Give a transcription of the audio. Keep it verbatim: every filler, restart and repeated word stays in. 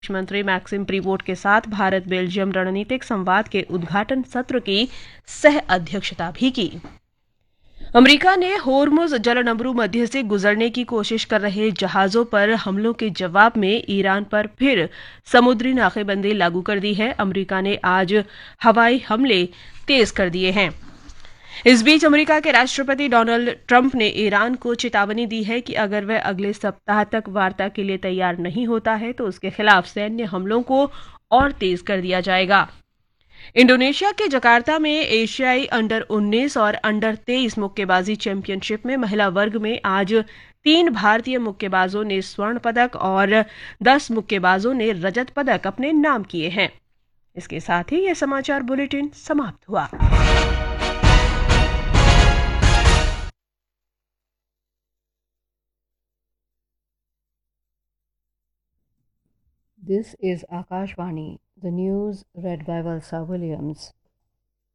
विदेश मंत्री मैक्सिम प्रीवोट के साथ भारत बेल्जियम रणनीतिक संवाद के उद्घाटन सत्र की सह अध्यक्षता भी की। अमेरिका ने होर्मुज जलनम्बरू मध्य से गुजरने की कोशिश कर रहे जहाजों पर हमलों के जवाब में ईरान पर फिर समुद्री नाकेबंदी लागू कर दी है। अमेरिका ने आज हवाई हमले तेज कर दिए हैं। इस बीच अमेरिका के राष्ट्रपति डोनाल्ड ट्रंप ने ईरान को चेतावनी दी है कि अगर वह अगले सप्ताह तक वार्ता के लिए तैयार नहीं होता है तो उसके खिलाफ सैन्य हमलों को और तेज कर दिया जाएगा। इंडोनेशिया के जकार्ता में एशियाई अंडर उन्नीस और अंडर तेईस मुक्केबाजी चैंपियनशिप में महिला वर्ग में आज तीन भारतीय मुक्केबाजों ने स्वर्ण पदक और दस मुक्केबाजों ने रजत पदक अपने नाम किए हैं। इसके साथ ही यह समाचार बुलेटिन समाप्त हुआ। This is Akashvani, the news read by Valsa Williams.